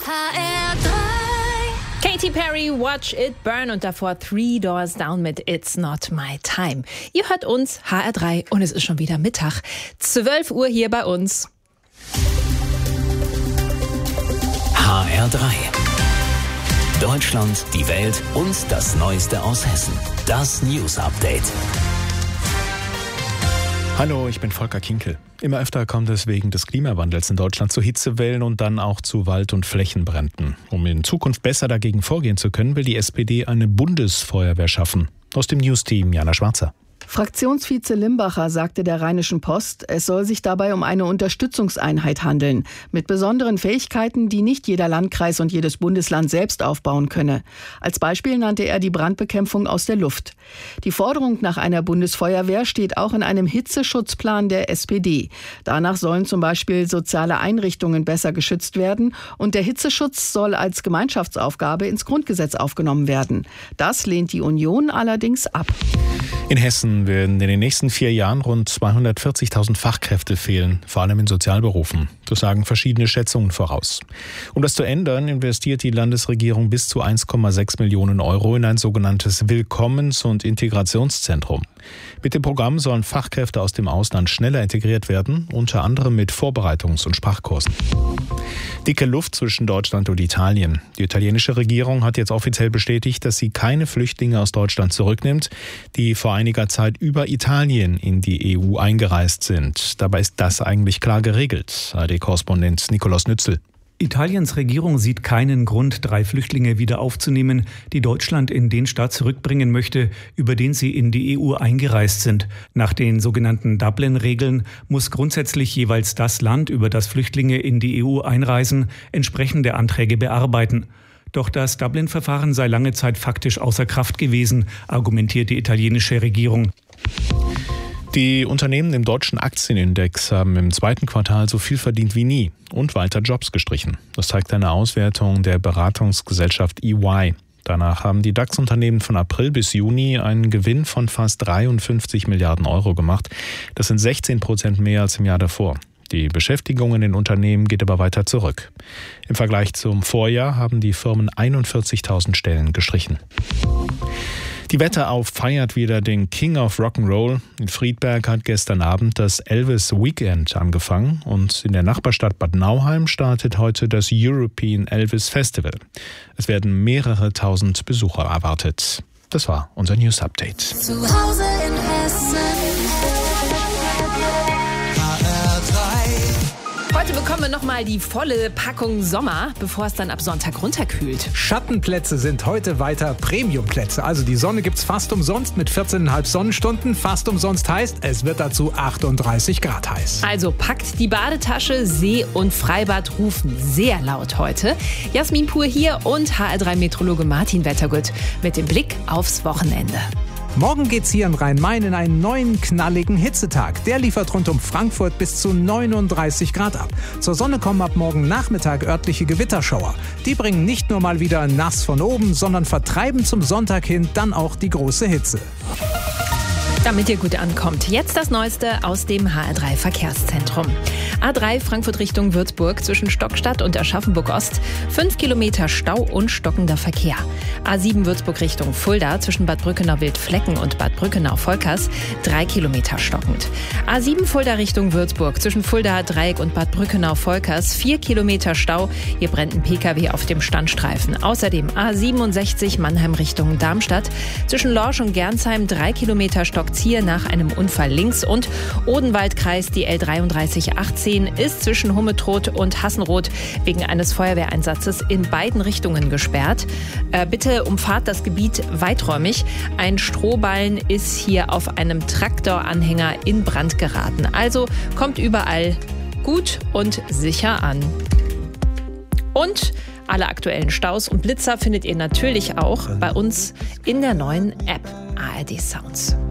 HR3. Katy Perry, Watch It Burn und davor Three Doors Down mit It's Not My Time. Ihr hört uns, HR3, und es ist schon wieder Mittag. 12 Uhr hier bei uns. HR3. Deutschland, die Welt und das Neueste aus Hessen. Das News Update. Hallo, ich bin Volker Kinkel. Immer öfter kommt es wegen des Klimawandels in Deutschland zu Hitzewellen und dann auch zu Wald- und Flächenbränden. Um in Zukunft besser dagegen vorgehen zu können, will die SPD eine Bundesfeuerwehr schaffen. Aus dem News-Team Jana Schwarzer. Fraktionsvize Limbacher sagte der Rheinischen Post, es soll sich dabei um eine Unterstützungseinheit handeln, mit besonderen Fähigkeiten, die nicht jeder Landkreis und jedes Bundesland selbst aufbauen könne. Als Beispiel nannte er die Brandbekämpfung aus der Luft. Die Forderung nach einer Bundesfeuerwehr steht auch in einem Hitzeschutzplan der SPD. Danach sollen zum Beispiel soziale Einrichtungen besser geschützt werden und der Hitzeschutz soll als Gemeinschaftsaufgabe ins Grundgesetz aufgenommen werden. Das lehnt die Union allerdings ab. In Hessen werden in den nächsten 4 Jahren rund 240.000 Fachkräfte fehlen, vor allem in Sozialberufen. Das sagen verschiedene Schätzungen voraus. Um das zu ändern, investiert die Landesregierung bis zu 1,6 Millionen Euro in ein sogenanntes Willkommens- und Integrationszentrum. Mit dem Programm sollen Fachkräfte aus dem Ausland schneller integriert werden, unter anderem mit Vorbereitungs- und Sprachkursen. Dicke Luft zwischen Deutschland und Italien. Die italienische Regierung hat jetzt offiziell bestätigt, dass sie keine Flüchtlinge aus Deutschland zurücknimmt, die vor einiger Zeit über Italien in die EU eingereist sind. Dabei ist das eigentlich klar geregelt. ARD-Korrespondent Nikolaus Nützel. Italiens Regierung sieht keinen Grund, 3 Flüchtlinge wieder aufzunehmen, die Deutschland in den Staat zurückbringen möchte, über den sie in die EU eingereist sind. Nach den sogenannten Dublin-Regeln muss grundsätzlich jeweils das Land, über das Flüchtlinge in die EU einreisen, entsprechende Anträge bearbeiten. Doch das Dublin-Verfahren sei lange Zeit faktisch außer Kraft gewesen, argumentiert die italienische Regierung. Die Unternehmen im deutschen Aktienindex haben im 2. Quartal so viel verdient wie nie und weiter Jobs gestrichen. Das zeigt eine Auswertung der Beratungsgesellschaft EY. Danach haben die DAX-Unternehmen von April bis Juni einen Gewinn von fast 53 Milliarden Euro gemacht. Das sind 16% mehr als im Jahr davor. Die Beschäftigung in den Unternehmen geht aber weiter zurück. Im Vergleich zum Vorjahr haben die Firmen 41.000 Stellen gestrichen. Die Wetterau feiert wieder den King of Rock'n'Roll. In Friedberg hat gestern Abend das Elvis Weekend angefangen und in der Nachbarstadt Bad Nauheim startet heute das European Elvis Festival. Es werden mehrere tausend Besucher erwartet. Das war unser News Update. Zu Hause in Hessen. Heute bekommen wir nochmal die volle Packung Sommer, bevor es dann ab Sonntag runterkühlt. Schattenplätze sind heute weiter Premiumplätze. Also die Sonne gibt's fast umsonst mit 14,5 Sonnenstunden. Fast umsonst heißt, es wird dazu 38 Grad heiß. Also packt die Badetasche, See- und Freibad rufen sehr laut heute. Jasmin Pur hier und HR3-Meteorologe Martin Wettergut mit dem Blick aufs Wochenende. Morgen geht's hier im Rhein-Main in einen neuen knalligen Hitzetag. Der liefert rund um Frankfurt bis zu 39 Grad ab. Zur Sonne kommen ab morgen Nachmittag örtliche Gewitterschauer. Die bringen nicht nur mal wieder nass von oben, sondern vertreiben zum Sonntag hin dann auch die große Hitze. Damit ihr gut ankommt, jetzt das Neueste aus dem HR3 Verkehrszentrum. A3 Frankfurt Richtung Würzburg zwischen Stockstadt und Aschaffenburg Ost. 5 Kilometer Stau und stockender Verkehr. A7 Würzburg Richtung Fulda zwischen Bad Brückenau-Wildflecken und Bad Brückenau-Volkers. 3 Kilometer stockend. A7 Fulda Richtung Würzburg zwischen Fulda Dreieck und Bad Brückenau-Volkers. 4 Kilometer Stau. Hier brennt ein PKW auf dem Standstreifen. Außerdem A67 Mannheim Richtung Darmstadt zwischen Lorsch und Gernsheim. 3 Kilometer stockt hier nach einem Unfall links und Odenwaldkreis die L3318 ist zwischen Hummetrot und Hassenroth wegen eines Feuerwehreinsatzes in beiden Richtungen gesperrt. Bitte umfahrt das Gebiet weiträumig. Ein Strohballen ist hier auf einem Traktoranhänger in Brand geraten. Also kommt überall gut und sicher an. Und alle aktuellen Staus und Blitzer findet ihr natürlich auch bei uns in der neuen App ARD Sounds.